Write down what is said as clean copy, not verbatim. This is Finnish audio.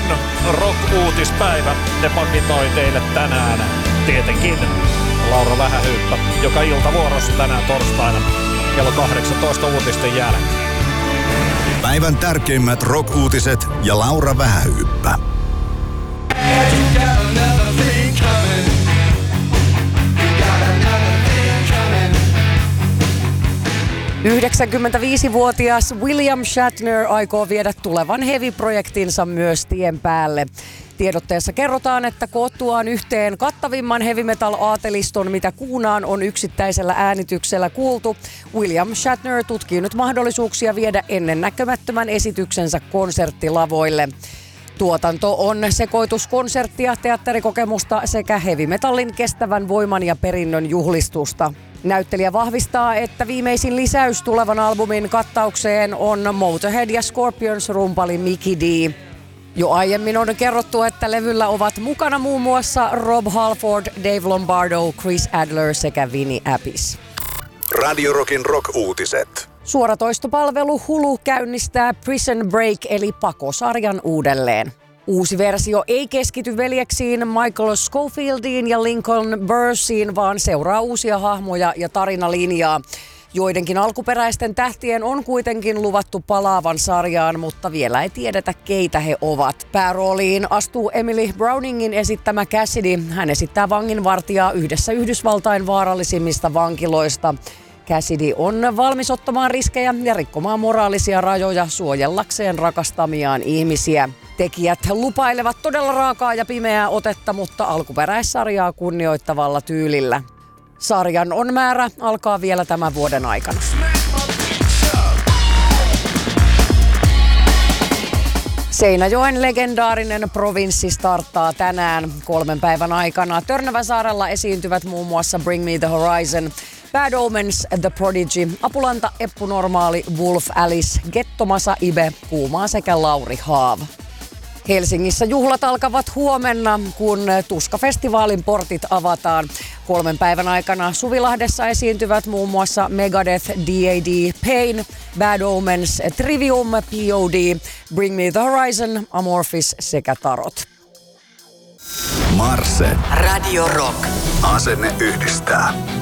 on rock-uutispäivä. Ne pakitoi teille tänään tietenkin Laura Vähähyyppä, joka iltavuorossa tänään torstaina kello 18 uutisten jälkeen. Päivän tärkeimmät rock-uutiset ja Laura Vähähyyppä. 95-vuotias William Shatner aikoo viedä tulevan heavy-projektinsa myös tien päälle. Tiedotteessa kerrotaan, että koottuaan yhteen kattavimman heavy metal-aateliston, mitä kuunaan on yksittäisellä äänityksellä kuultu, William Shatner tutkii nyt mahdollisuuksia viedä ennennäkemättömän esityksensä konserttilavoille. Tuotanto on sekoitus konserttia, teatterikokemusta sekä heavy metallin kestävän voiman ja perinnön juhlistusta. Näyttelijä vahvistaa, että viimeisin lisäys tulevan albumin kattaukseen on Motorhead ja Scorpions rumpali Mikkey D. Jo aiemmin on kerrottu, että levyllä ovat mukana muun muassa Rob Halford, Dave Lombardo, Chris Adler sekä Vinnie Appice. Radio Rockin rock-uutiset. Suoratoistopalvelu Hulu käynnistää Prison Break eli pakosarjan uudelleen. Uusi versio ei keskity veljeksiin Michael Scofieldiin ja Lincoln Bursiin, vaan seuraa uusia hahmoja ja tarinalinjaa. Joidenkin alkuperäisten tähtien on kuitenkin luvattu palaavan sarjaan, mutta vielä ei tiedetä, keitä he ovat. Päärooliin astuu Emily Browningin esittämä Cassidy. Hän esittää vanginvartijaa yhdessä Yhdysvaltain vaarallisimmista vankiloista. Cassidy on valmis ottamaan riskejä ja rikkomaan moraalisia rajoja suojellakseen rakastamiaan ihmisiä. Tekijät lupailevat todella raakaa ja pimeää otetta, mutta alkuperäissarjaa kunnioittavalla tyylillä. Sarjan on määrä alkaa vielä tämän vuoden aikana. Seinäjoen legendaarinen provinssi starttaa tänään 3 päivän aikana. Törnäväsaarella esiintyvät muun muassa Bring Me The Horizon, Bad Omens, The Prodigy, Apulanta, Eppu Normaali, Wolf Alice, Gettomasa Ibe, Kuumaa sekä Lauri Haav. Helsingissä juhlat alkavat huomenna, kun Tuska-festivaalin portit avataan. 3 päivän aikana Suvilahdessa esiintyvät muun muassa Megadeth, D.A.D., Pain, Bad Omens, Trivium, P.O.D., Bring Me The Horizon, Amorphis sekä Tarot. Marse. Radio Rock. Asenne yhdistää.